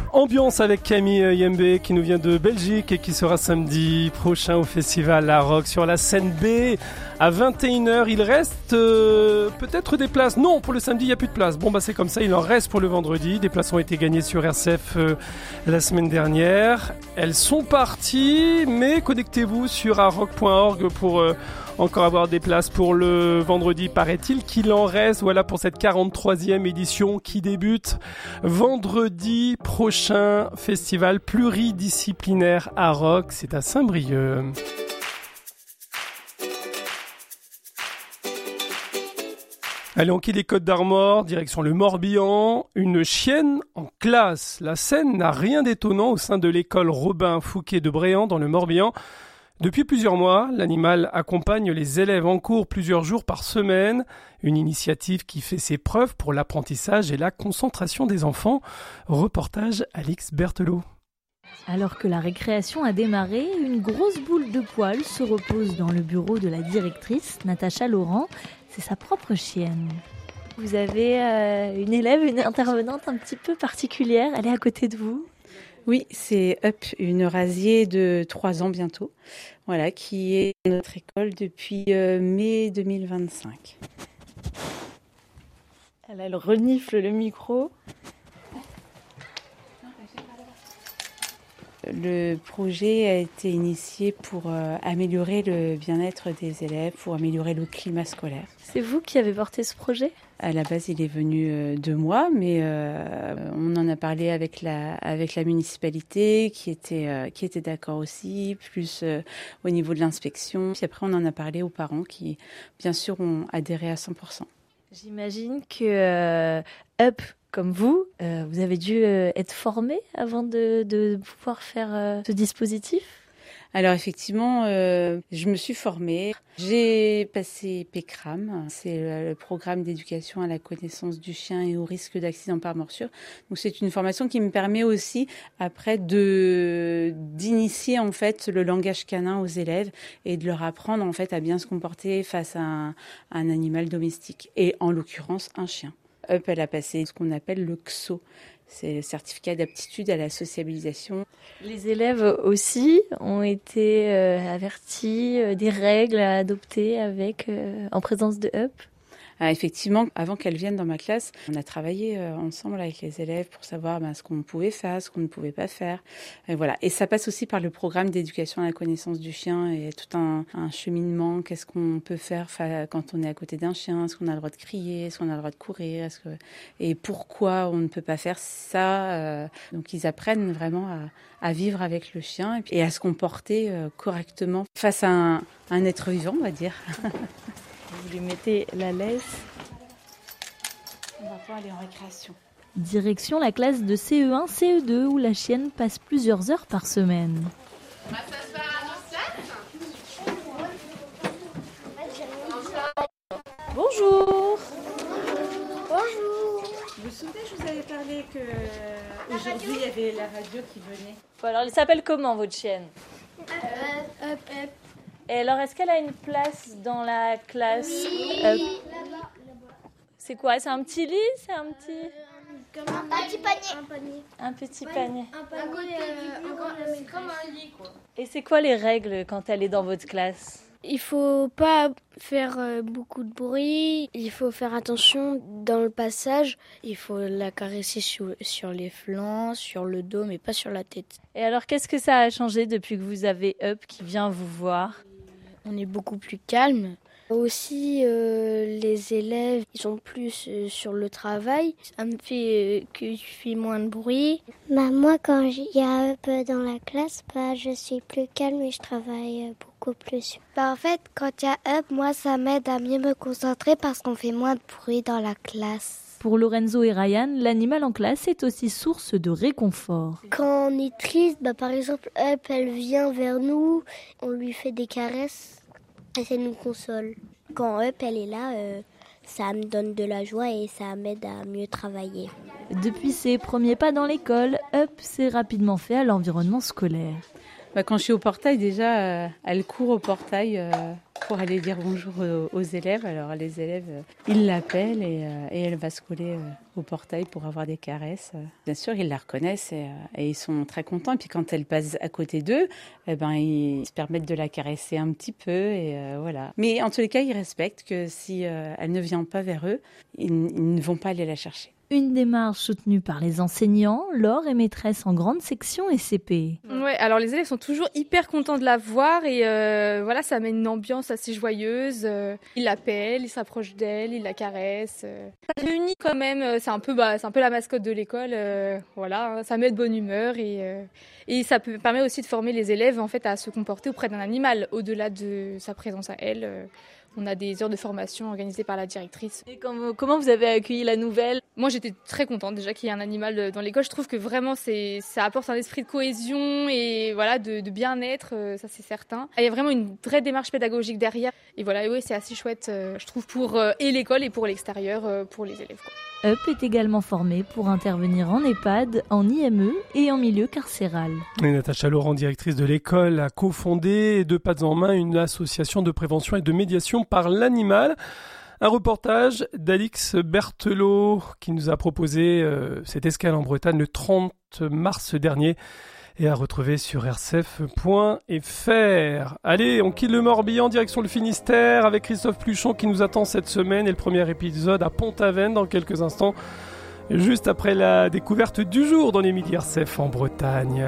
Ambiance avec Camille Yembe qui nous vient de Belgique et qui sera samedi prochain au festival La Rock sur la scène B à 21h. Il reste peut-être des places. Non, pour le samedi, il n'y a plus de place. Bon, c'est comme ça, il en reste pour le vendredi. Des places ont été gagnées sur RCF la semaine dernière. Elles sont parties, mais connectez-vous sur arock.org pour encore avoir des places pour le vendredi. Paraît-il qu'il en reste, voilà, pour cette 43e édition qui débute vendredi prochain. Festival pluridisciplinaire à Rock, c'est à Saint-Brieuc. Allez, on quitte les Côtes d'Armor, direction le Morbihan. Une chienne en classe. La scène n'a rien d'étonnant au sein de l'école Robin Fouquet de Bréant dans le Morbihan. Depuis plusieurs mois, l'animal accompagne les élèves en cours plusieurs jours par semaine. Une initiative qui fait ses preuves pour l'apprentissage et la concentration des enfants. Reportage Alix Berthelot. Alors que la récréation a démarré, une grosse boule de poils se repose dans le bureau de la directrice, Natacha Laurent. C'est sa propre chienne. Vous avez une élève, une intervenante un petit peu particulière. Elle est à côté de vous. Oui, c'est Up, une rasier de 3 ans bientôt, voilà, qui est à notre école depuis mai 2025. Elle renifle le micro. Le projet a été initié pour améliorer le bien-être des élèves, pour améliorer le climat scolaire. C'est vous qui avez porté ce projet ? À la base, il est venu de moi, mais on en a parlé avec la municipalité qui était d'accord aussi, plus au niveau de l'inspection. Puis après, on en a parlé aux parents qui, bien sûr, ont adhéré à 100%. J'imagine que Up, comme vous, vous avez dû être formé avant de pouvoir faire ce dispositif ? Alors effectivement, je me suis formée. J'ai passé PECRAM, c'est le programme d'éducation à la connaissance du chien et au risque d'accident par morsure. Donc c'est une formation qui me permet aussi après d'initier en fait le langage canin aux élèves et de leur apprendre en fait à bien se comporter face à un animal domestique et en l'occurrence un chien. Up, elle a passé ce qu'on appelle le XO. C'est le certificat d'aptitude à la sociabilisation. Les élèves aussi ont été avertis des règles à adopter en présence de Up. Effectivement, avant qu'elle vienne dans ma classe, on a travaillé ensemble avec les élèves pour savoir ce qu'on pouvait faire, ce qu'on ne pouvait pas faire. Voilà. Et ça passe aussi par le programme d'éducation à la connaissance du chien et tout un cheminement. Qu'est-ce qu'on peut faire quand on est à côté d'un chien ? Est-ce qu'on a le droit de crier ? Est-ce qu'on a le droit de courir ? Et pourquoi on ne peut pas faire ça ? Donc ils apprennent vraiment à vivre avec le chien et à se comporter correctement face à un être vivant, on va dire. Vous lui mettez la laisse. On va pouvoir aller en récréation. Direction la classe de CE1, CE2 où la chienne passe plusieurs heures par semaine. Bonjour. Bonjour. Vous vous souvenez, je vous avais parlé qu'aujourd'hui il y avait la radio qui venait. Bon, alors, elle s'appelle comment votre chienne ? Up. Et alors, est-ce qu'elle a une place dans la classe ? Oui, Up. là-bas. C'est quoi ? C'est un petit lit ? C'est un petit... Un petit panier. Un petit panier. Un panier, c'est comme un lit, quoi. Et c'est quoi les règles quand elle est dans votre classe ? Il faut pas faire beaucoup de bruit, il faut faire attention dans le passage, il faut la caresser sur les flancs, sur le dos, mais pas sur la tête. Et alors, qu'est-ce que ça a changé depuis que vous avez Up qui vient vous voir ? On est beaucoup plus calme. Aussi, les élèves, ils sont plus sur le travail. Ça me fait que je fais moins de bruit. Moi, quand il y a Up dans la classe, je suis plus calme et je travaille beaucoup plus. En fait, quand il y a Up, moi, ça m'aide à mieux me concentrer parce qu'on fait moins de bruit dans la classe. Pour Lorenzo et Ryan, l'animal en classe est aussi source de réconfort. Quand on est triste, par exemple, Up, elle vient vers nous, on lui fait des caresses. Et ça nous console. Quand Up, elle est là, ça me donne de la joie et ça m'aide à mieux travailler. Depuis ses premiers pas dans l'école, Up s'est rapidement fait à l'environnement scolaire. Quand je suis au portail, déjà, elle court au portail pour aller dire bonjour aux élèves. Alors les élèves, ils l'appellent et elle va se coller au portail pour avoir des caresses. Bien sûr, ils la reconnaissent et ils sont très contents. Et puis quand elle passe à côté d'eux, ils se permettent de la caresser un petit peu et voilà. Mais en tous les cas, ils respectent que si elle ne vient pas vers eux, ils ne vont pas aller la chercher. Une démarche soutenue par les enseignants. Laure est maîtresse en grande section et CP. Ouais, alors les élèves sont toujours hyper contents de la voir et voilà, ça met une ambiance assez joyeuse. Ils l'appellent, ils s'approchent d'elle, ils la caressent. Ça réunit quand même, c'est un peu la mascotte de l'école. Voilà, ça met de bonne humeur et ça permet aussi de former les élèves en fait à se comporter auprès d'un animal au-delà de sa présence à elle. On a des heures de formation organisées par la directrice. Et comment vous avez accueilli la nouvelle ? Moi, j'étais très contente déjà qu'il y ait un animal dans l'école. Je trouve que vraiment, ça apporte un esprit de cohésion et voilà, de bien-être, ça c'est certain. Et il y a vraiment une vraie démarche pédagogique derrière. Et voilà, et oui, c'est assez chouette, je trouve, pour et l'école et pour l'extérieur, pour les élèves, quoi. Up est également formé pour intervenir en EHPAD, en IME et en milieu carcéral. Et Natacha Laurent, directrice de l'école, a cofondé de pattes en main une association de prévention et de médiation par l'animal. Un reportage d'Alix Berthelot qui nous a proposé cette escale en Bretagne le 30 mars dernier et à retrouver sur rcf.fr. Allez, on quitte le Morbihan, direction le Finistère avec Christophe Pluchon qui nous attend cette semaine et le premier épisode à Pont-Aven dans quelques instants, juste après la découverte du jour dans les Midi RCF en Bretagne.